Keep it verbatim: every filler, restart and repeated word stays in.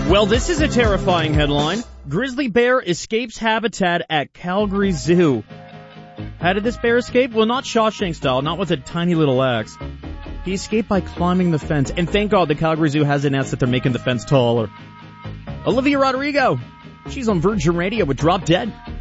Well, this is a terrifying headline. Grizzly bear escapes habitat at Calgary Zoo. How did this bear escape? Well, not Shawshank style, not with a tiny little axe. He escaped by climbing the fence. And thank God the Calgary Zoo has announced that they're making the fence taller. Olivia Rodrigo. She's on Virgin Radio with Drop Dead.